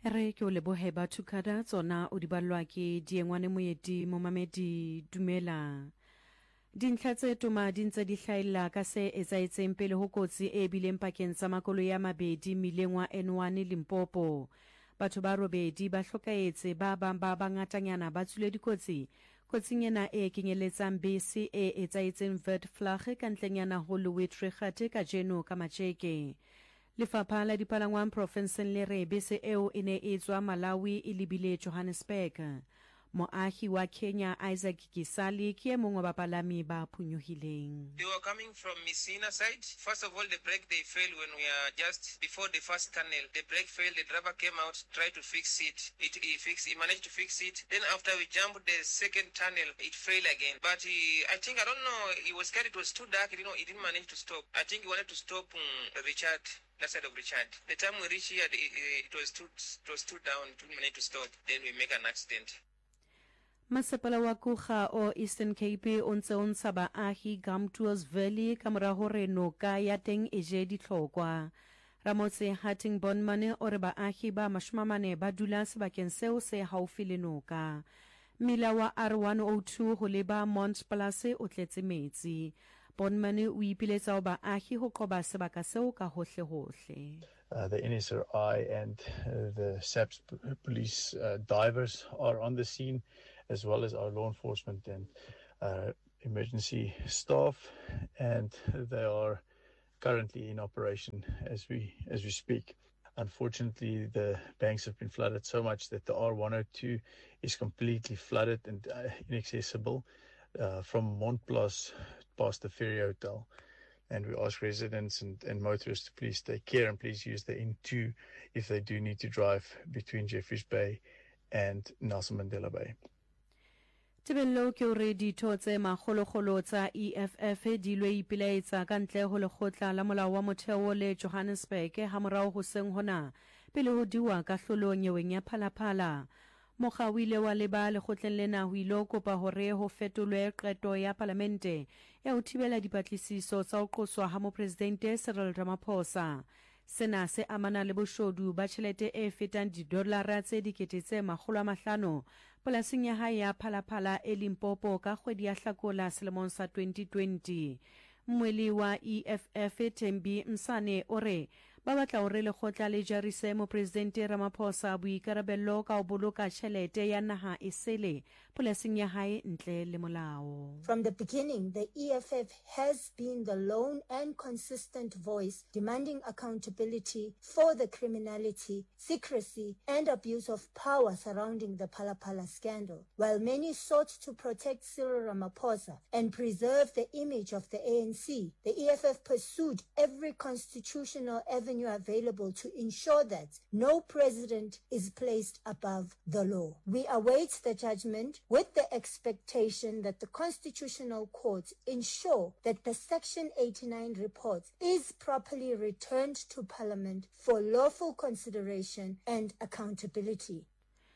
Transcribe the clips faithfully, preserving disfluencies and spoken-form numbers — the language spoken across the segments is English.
Re ke o lebohe batho kada tsona o di balwa ke diengwane moeti mo mamedi dumela. Dintlha tse toma di ntse di hlaela ka se etsaetseng pele ho kotsi e bileng pakeng tsa makoloi ya mabedi mileng wa N one Limpopo. Batho ba robedi ba hlokaetse ba bang ba bangatanyana ba tswile dikotsi. Kotsing ena e kenyeletsang bese e etsaetseng Witflag ka ntlenyana ho Louis-Trichardt ka jeno ka Matjeke. Lefapha la dipalangwang profenseng le re bese eo e ne e tswa Malawi e lebile Johannesburg. Moahi wa Kenya Isaac Kisali ke e mong wa bapalami ba phunyohileng. They were coming from Messina side. First of all, the brake they failed when we are just before the first tunnel. The brake failed, the driver came out, tried to fix it. It he fixed, he managed to fix it. Then after we jumped the second tunnel, it failed again. But he, I think, I don't know, he was scared, it was too dark, you know, he didn't manage to stop. I think he wanted to stop um, Richard. That side of Richard. The time we reached here, it, it was too, it was too down. It didn't manage to stop. Then we make an accident. Masepala wa Kuga o Eastern Cape o ntse o ntsha baahi Gamtoos Valley ka mora hore noka ya teng e je ditlhokwa. Ramotse Hatting Bonmane o re baahi ba mashomamane ba dula sebakeng seo se haufi le noka. Mila wa R one oh two ho leba Mont Place o tletse metsi. Bonmane o ipiletsa ho baahi ho qoba sebaka seo ka hohle hohle. Uh, the N S R I and uh, the S A P S p- police uh, divers are on the scene, as well as our law enforcement and uh, emergency staff, and they are currently in operation as we as we speak. Unfortunately, the banks have been flooded so much that the R one oh two is completely flooded and uh, inaccessible uh, from Montplas past the Ferry Hotel. And we ask residents and, and motorists to please take care and please use the N two if they do need to drive between Jeffreys Bay and Nelson Mandela Bay. Tebello ke o re ditho tse magologolo tsa E F F di lwe ipilaetsa ka ntle ho lekgotla la molao wa motheo le Johannesburg ha morao ho seng hona pele ho diwa ka hlolo nyeweng ya phalaphala. Mokgawile wa leba lekgotleng lena ho ilo kopa hore ho fetolwe qeto ya parlamente ya ho thibela dipatlisiso tsa ho qoswa ha mopresidente Cyril Ramaphosa. Sena se amana le boshodu ba tjhelete e fetang didolara tse dikete tse makgolo a mahlano polasing ya hae ya Phalaphala e Limpopo ka kgwedi ya Hlakola selemong sa twenty twenty. Mweli wa E F F Thembi Msane ore ba batla hore lekgotla le jarise mopresidente Ramaphosa boikarabello ka ho boloka tjhelete ya naha e sele polasing ya hae ntle le molao. From the beginning, the E F F has been the lone and consistent voice demanding accountability for the criminality, secrecy, and abuse of power surrounding the Phalaphala scandal. While many sought to protect Cyril Ramaphosa and preserve the image of the A N C, the E F F pursued every constitutional avenue available to ensure that no president is placed above the law. We await the judgment with the expectation that the Constitutional Court ensure that the Section eighty-nine report is properly returned to Parliament for lawful consideration and accountability.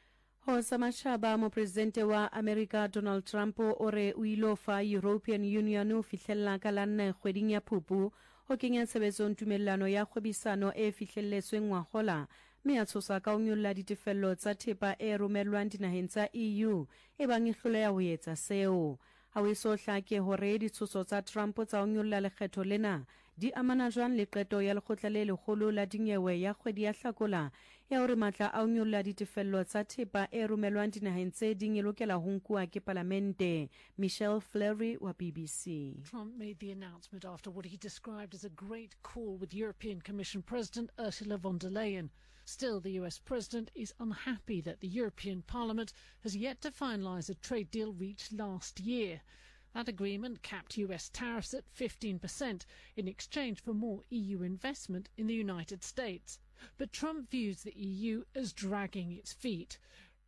Ho samashaba mo presidente wa America Donald Trump ore o ilo fa European Union o fihlella ka la nne kgweding ya Phupu ho kenya tshebetsong tumellano ya kgwebisano e fihlelletsweng ngwahola mme a tshosa ka ho nyolla ditefello tsa thepa e romellwang dinaheng tsa E U e bang e hloleha ho etsa seo. Ha we so hlake hore ditshoso tsa Trump tsa ho nyolla lekgetho lena di amana jwang le qeto ya lekgotla le legolo la dinyewe ya kgwedi ya Hlakola ya hore matla a ho nyolla ditefello tsa thepa e romellwang dinaheng tse ding e lokela ho nkuwa ke parlamente. Michelle Fleury wa B B C. Trump made the announcement after what he described as a great call with European Commission President Ursula von der Leyen. Still, the U S President is unhappy that the European Parliament has yet to finalise a trade deal reached last year. That agreement capped U S tariffs at fifteen percent in exchange for more E U investment in the United States. But Trump views the E U as dragging its feet.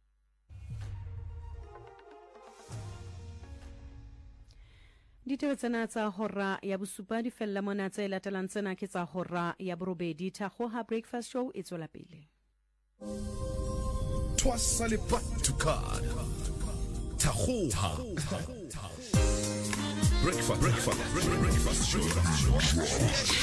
Ditaba tsena tsa hora ya bosupa di fella mona tse latelang tsena ke tsa hora ya borobedi Thakgo ha breakfast show e tswela pele. Twasa le back to card. Thakgo ha breakfast breakfast breakfast show.